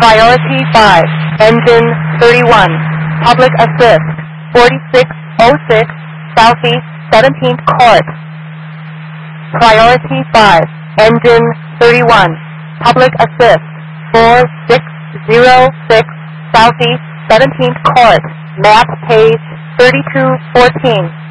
Priority 5, Engine 31, Public Assist, 4606 Southeast 17th Court. Priority 5, Engine 31, Public Assist, 4606 Southeast 17th Court, map page 3214.